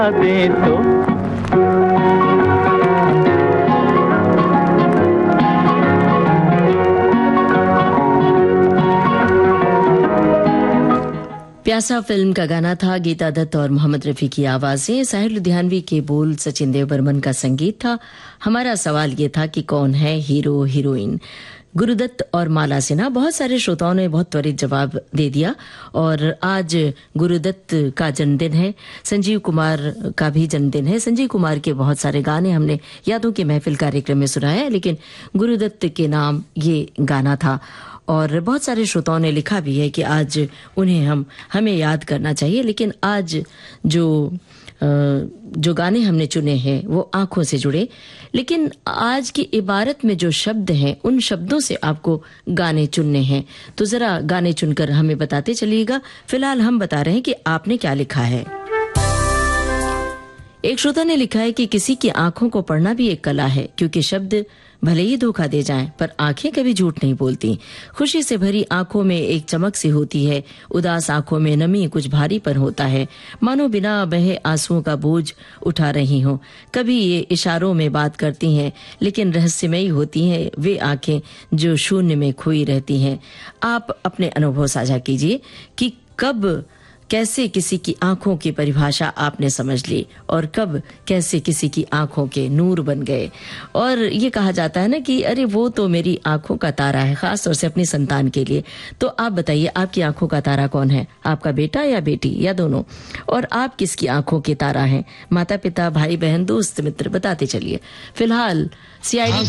दे तो प्यासा फिल्म का गाना था। गीता दत्त और मोहम्मद रफी की आवाजें, साहिर लुधियानवी के बोल, सचिन देव बर्मन का संगीत था। हमारा सवाल ये था कि कौन है हीरो हीरोइन। गुरुदत्त और माला सिन्हा, बहुत सारे श्रोताओं ने बहुत त्वरित जवाब दे दिया। और आज गुरुदत्त का जन्मदिन है, संजीव कुमार का भी जन्मदिन है। संजीव कुमार के बहुत सारे गाने हमने यादों की महफिल कार्यक्रम में सुनाया है, लेकिन गुरुदत्त के नाम ये गाना था। और बहुत सारे श्रोताओं ने लिखा भी है कि आज उन्हें हमें याद करना चाहिए। लेकिन आज जो गाने हमने चुने हैं वो आंखों से जुड़े, लेकिन आज की इबारत में जो शब्द हैं उन शब्दों से आपको गाने चुनने हैं। तो जरा गाने चुनकर हमें बताते चलिएगा। फिलहाल हम बता रहे हैं कि आपने क्या लिखा है। एक श्रोता ने लिखा है कि किसी की आंखों को पढ़ना भी एक कला है, क्योंकि शब्द भले ही धोखा दे जाएं, पर आंखें कभी झूठ नहीं बोलती। खुशी से भरी आंखों में एक चमक सी होती है, उदास आंखों में नमी कुछ भारीपन होता है, मानो बिना बहे आंसुओं का बोझ उठा रही हो। कभी ये इशारों में बात करती हैं, लेकिन रहस्यमयी होती हैं वे आंखें जो शून्य में खोई रहती हैं। आप अपने अनुभव साझा कीजिए कि कब कैसे किसी की आंखों की परिभाषा आपने समझ ली और कब कैसे किसी की आंखों के नूर बन गए। और ये कहा जाता है ना कि अरे वो तो मेरी आंखों का तारा है, खास तौर से अपनी संतान के लिए। तो आप बताइए, आपकी आंखों का तारा कौन है? आपका बेटा या बेटी या दोनों? और आप किसकी आंखों के तारा हैं? माता पिता, भाई बहन, दोस्त मित्र, बताते चलिए। फिलहाल CID